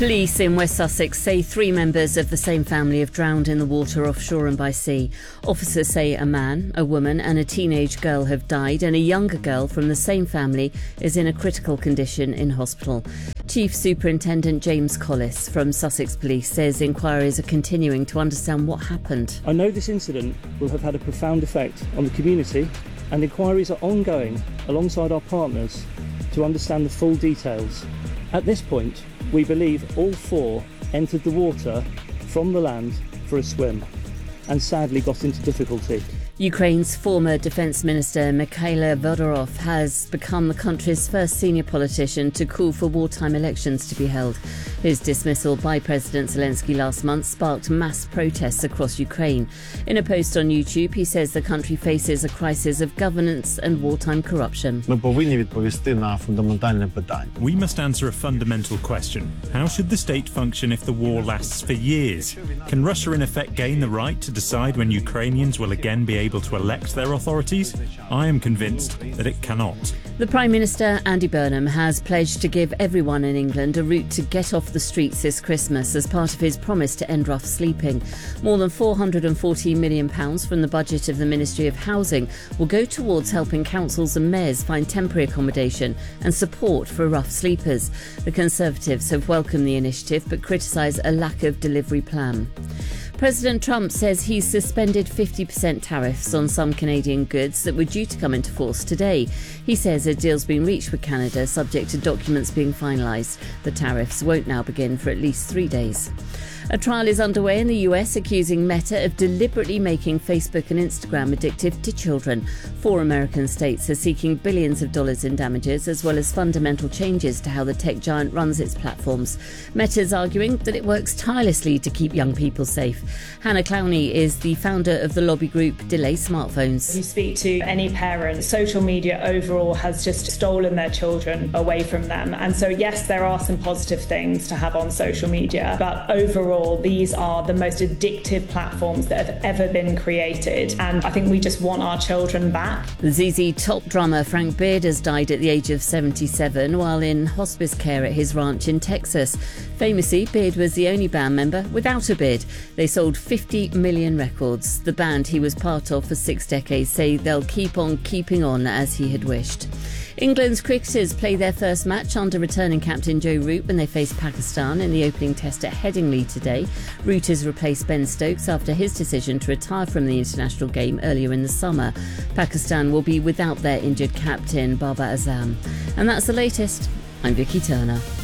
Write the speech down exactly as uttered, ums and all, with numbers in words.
Police in West Sussex say three members of the same family have drowned in the water off Shoreham by Sea. Officers say a man, a woman and a teenage girl have died, and a younger girl from the same family is in a critical condition in hospital. Chief Superintendent James Collis from Sussex Police says inquiries are continuing to understand what happened. I know this incident will have had a profound effect on the community, and inquiries are ongoing alongside our partners to understand the full details. At this point, we believe all four entered the water from the land for a swim and sadly got into difficulty. Ukraine's former Defence Minister Mikhailo Fedorov has become the country's first senior politician to call for wartime elections to be held. His dismissal by President Zelensky last month sparked mass protests across Ukraine. In a post on YouTube, he says the country faces a crisis of governance and wartime corruption. Ми повинні відповісти на фундаментальне питання. We must answer a fundamental question. How should the state function if the war lasts for years? Can Russia in effect gain the right to decide when Ukrainians will again be able to elect their authorities? I am convinced that it cannot. The Prime Minister, Andy Burnham, has pledged to give everyone in England a route to get off the streets this Christmas as part of his promise to end rough sleeping. More than four hundred forty million pounds from the budget of the Ministry of Housing will go towards helping councils and mayors find temporary accommodation and support for rough sleepers. The Conservatives have welcomed the initiative but criticise a lack of delivery plan. President Trump says he's suspended fifty percent tariffs on some Canadian goods that were due to come into force today. He says a deal's been reached with Canada subject to documents being finalised. The tariffs won't now begin for at least three days. A trial is underway in the U S accusing Meta of deliberately making Facebook and Instagram addictive to children. Four American states are seeking billions of dollars in damages as well as fundamental changes to how the tech giant runs its platforms. Meta's arguing that it works tirelessly to keep young people safe. Hannah Clowney is the founder of the lobby group Delay Smartphones. You speak to any parent, social media overall has just stolen their children away from them. And so yes, there are some positive things to have on social media, but overall these are the most addictive platforms that have ever been created, and I think we just want our children back. The Z Z Top drummer Frank Beard has died at the age of seventy-seven while in hospice care at his ranch in Texas. Famously, Beard was the only band member without a beard. They sold fifty million records. The band he was part of for six decades say they'll keep on keeping on as he had wished. England's cricketers play their first match under returning captain Joe Root when they face Pakistan in the opening test at Headingley today. Root has replaced Ben Stokes after his decision to retire from the international game earlier in the summer. Pakistan will be without their injured captain Babar Azam. And that's the latest. I'm Vicky Turner.